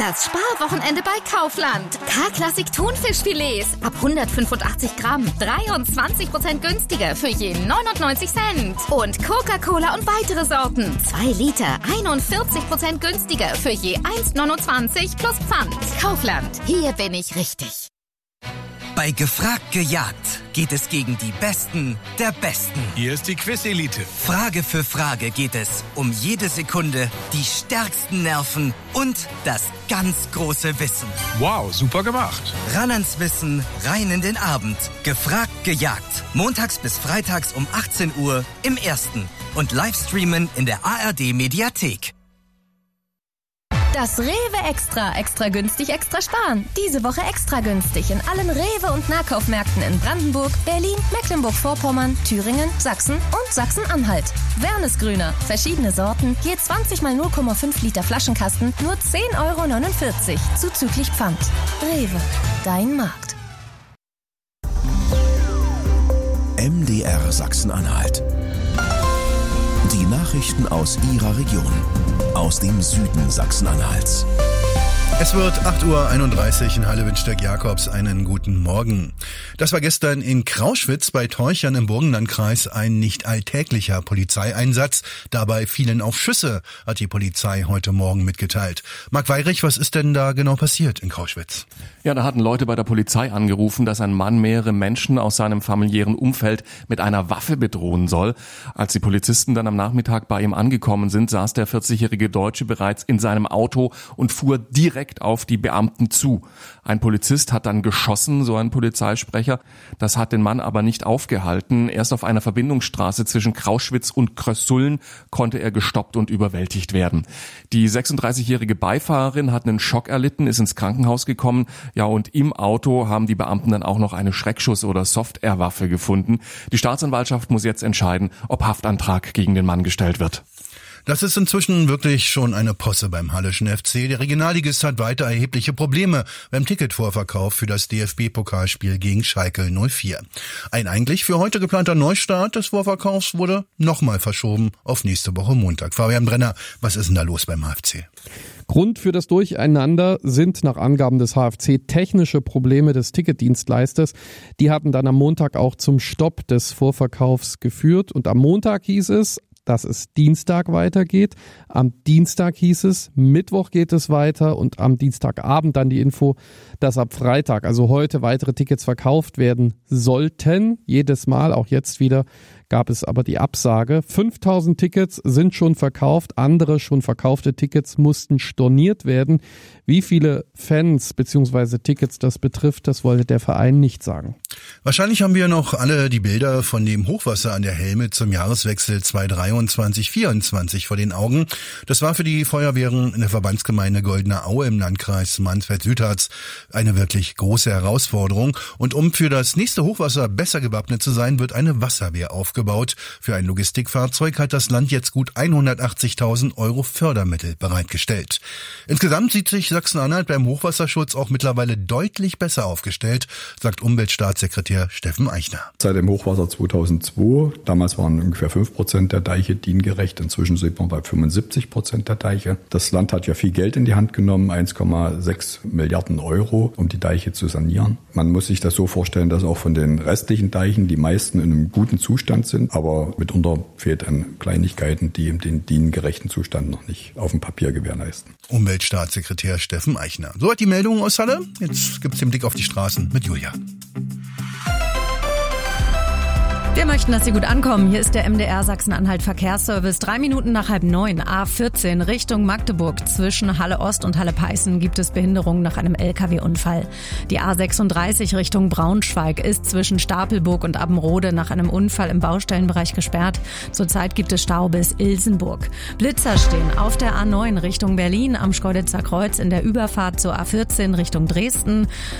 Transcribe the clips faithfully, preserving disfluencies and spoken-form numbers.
Das Sparwochenende bei Kaufland. K-Klassik Thunfischfilets ab hundertfünfundachtzig Gramm, dreiundzwanzig Prozent günstiger für je neunundneunzig Cent. Und Coca-Cola und weitere Sorten. zwei Liter, einundvierzig Prozent günstiger für je eins neunundzwanzig plus Pfand. Kaufland, hier bin ich richtig. Bei Gefragt gejagt geht es gegen die Besten der Besten. Hier ist die Quiz-Elite. Frage für Frage geht es um jede Sekunde, die stärksten Nerven und das ganz große Wissen. Wow, super gemacht. Ran ans Wissen, rein in den Abend. Gefragt gejagt. Montags bis freitags um achtzehn Uhr im Ersten. Und Livestreamen in der A R D-Mediathek. Das Rewe Extra. Extra günstig, extra sparen. Diese Woche extra günstig in allen Rewe- und Nahkaufmärkten in Brandenburg, Berlin, Mecklenburg-Vorpommern, Thüringen, Sachsen und Sachsen-Anhalt. Wernesgrüner. Verschiedene Sorten. Je zwanzig mal null Komma fünf Liter Flaschenkasten. Nur zehn Euro neunundvierzig. Zuzüglich Pfand. Rewe. Dein Markt. M D R Sachsen-Anhalt. Die Nachrichten aus Ihrer Region. Aus dem Süden Sachsen-Anhalts. Es wird acht Uhr einunddreißig in Halle Windstärk-Jakobs. Einen guten Morgen. Das war gestern in Krauschwitz bei Teuchern im Burgenlandkreis ein nicht alltäglicher Polizeieinsatz. Dabei fielen auf Schüsse, hat die Polizei heute Morgen mitgeteilt. Marc Weyrich, was ist denn da genau passiert in Krauschwitz? Ja, da hatten Leute bei der Polizei angerufen, dass ein Mann mehrere Menschen aus seinem familiären Umfeld mit einer Waffe bedrohen soll. Als die Polizisten dann am Nachmittag bei ihm angekommen sind, saß der vierzigjährige Deutsche bereits in seinem Auto und fuhr direkt auf die Beamten zu. Ein Polizist hat dann geschossen, so ein Polizeisprecher. Das hat den Mann aber nicht aufgehalten. Erst auf einer Verbindungsstraße zwischen Krauschwitz und Krössuln konnte er gestoppt und überwältigt werden. Die sechsunddreißigjährige Beifahrerin hat einen Schock erlitten, ist ins Krankenhaus gekommen. Ja, und im Auto haben die Beamten dann auch noch eine Schreckschuss- oder Soft-Air-Waffe gefunden. Die Staatsanwaltschaft muss jetzt entscheiden, ob Haftantrag gegen den Mann gestellt wird. Das ist inzwischen wirklich schon eine Posse beim Halleschen F C. Der Regionalligist hat weiter erhebliche Probleme beim Ticketvorverkauf für das D F B-Pokalspiel gegen Schalke null vier. Ein eigentlich für heute geplanter Neustart des Vorverkaufs wurde nochmal verschoben auf nächste Woche Montag. Fabian Brenner, was ist denn da los beim H F C? Grund für das Durcheinander sind nach Angaben des H F C technische Probleme des Ticketdienstleisters. Die hatten dann am Montag auch zum Stopp des Vorverkaufs geführt. Und am Montag hieß es, dass es Dienstag weitergeht. Am Dienstag hieß es, Mittwoch geht es weiter und am Dienstagabend dann die Info, dass ab Freitag, also heute, weitere Tickets verkauft werden sollten. Jedes Mal, auch jetzt wieder, gab es aber die Absage. fünftausend Tickets sind schon verkauft, andere schon verkaufte Tickets mussten storniert werden. Wie viele Fans bzw. Tickets das betrifft, das wollte der Verein nicht sagen. Wahrscheinlich haben wir noch alle die Bilder von dem Hochwasser an der Helme zum Jahreswechsel zweitausenddreiundzwanzig vierundzwanzig vor den Augen. Das war für die Feuerwehren in der Verbandsgemeinde Goldene Aue im Landkreis Mansfeld-Südharz eine wirklich große Herausforderung. Und um für das nächste Hochwasser besser gewappnet zu sein, wird eine Wasserwehr aufgebaut. Für ein Logistikfahrzeug hat das Land jetzt gut hundertachtzigtausend Euro Fördermittel bereitgestellt. Insgesamt sieht sich Sachsen-Anhalt beim Hochwasserschutz auch mittlerweile deutlich besser aufgestellt, sagt Umweltstaatssekretär Steffen Eichner. Seit dem Hochwasser zweitausendzwei, damals waren ungefähr fünf Prozent der Deiche DIN-gerecht, inzwischen sind wir bei fünfundsiebzig Prozent der Deiche. Das Land hat ja viel Geld in die Hand genommen, eins Komma sechs Milliarden Euro, um die Deiche zu sanieren. Man muss sich das so vorstellen, dass auch von den restlichen Deichen die meisten in einem guten Zustand sind, aber mitunter fehlt an Kleinigkeiten, die den DIN-gerechten Zustand noch nicht auf dem Papier gewährleisten. Umweltstaatssekretär Steffen Eichner. Soweit die Meldung aus Halle. Jetzt gibt's den Blick auf die Straßen mit Julia. Wir möchten, dass Sie gut ankommen. Hier ist der M D R Sachsen-Anhalt Verkehrsservice. Drei Minuten nach halb neun. A vierzehn Richtung Magdeburg. Zwischen Halle Ost und Halle Peißen gibt es Behinderungen nach einem L K W-Unfall. Die A sechsunddreißig Richtung Braunschweig ist zwischen Stapelburg und Abbenrode nach einem Unfall im Baustellenbereich gesperrt. Zurzeit gibt es Stau bis Ilsenburg. Blitzer stehen auf der A neun Richtung Berlin am Schkeuditzer Kreuz in der Überfahrt zur A vierzehn Richtung Dresden.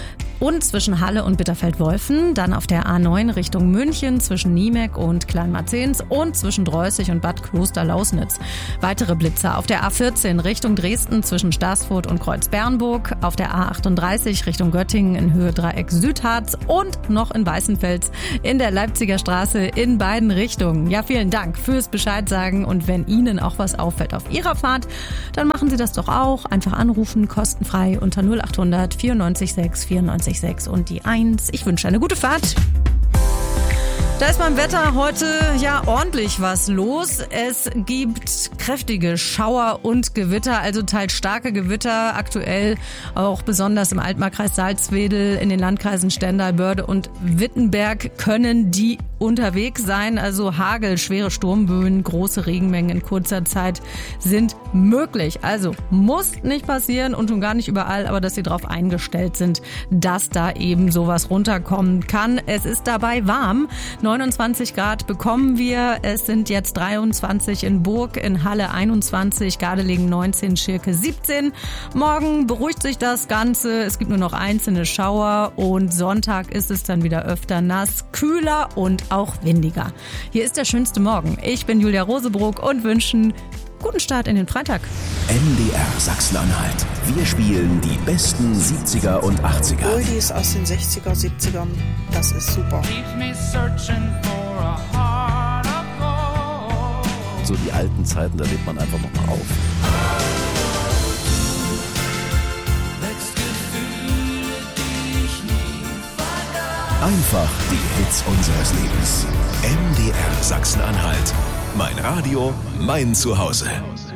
und zwischen Halle und Bitterfeld-Wolfen. Dann auf der A neun Richtung München zwischen Niemek und Kleinmarzens und zwischen Dreußig und Bad Klosterlausnitz. Weitere Blitzer auf der A vierzehn Richtung Dresden zwischen Staßfurt und Kreuzbernburg. Auf der A achtunddreißig Richtung Göttingen in Höhe Dreieck Südharz und noch in Weißenfels in der Leipziger Straße in beiden Richtungen. Ja, vielen Dank fürs Bescheid sagen und wenn Ihnen auch was auffällt auf Ihrer Fahrt, dann machen Sie das doch auch. Einfach anrufen, kostenfrei unter null acht hundert vierundneunzig sechs vierundneunzig sechs und die eins. Ich wünsche eine gute Fahrt. Da ist beim Wetter heute ja ordentlich was los. Es gibt kräftige Schauer und Gewitter, also teils starke Gewitter. Aktuell auch besonders im Altmarkkreis Salzwedel, in den Landkreisen Stendal, Börde und Wittenberg können die unterwegs sein. Also Hagel, schwere Sturmböen, große Regenmengen in kurzer Zeit sind möglich. Also muss nicht passieren und schon gar nicht überall, aber dass Sie darauf eingestellt sind, dass da eben sowas runterkommen kann. Es ist dabei warm. neunundzwanzig Grad bekommen wir. Es sind jetzt dreiundzwanzig in Burg, in Halle einundzwanzig, Gardelegen neunzehn, Schirke siebzehn. Morgen beruhigt sich das Ganze. Es gibt nur noch einzelne Schauer und Sonntag ist es dann wieder öfter nass, kühler und auch windiger. Hier ist der schönste Morgen. Ich bin Julia Rosebrook und wünsche einen guten Start in den Freitag. M D R Sachsen-Anhalt. Wir spielen die besten siebziger und achtziger. Oldies aus den sechziger, siebzigern. Das ist super. So die alten Zeiten, da lebt man einfach noch mal auf. Einfach die Hits unseres Lebens. M D R Sachsen-Anhalt. Mein Radio, mein Zuhause.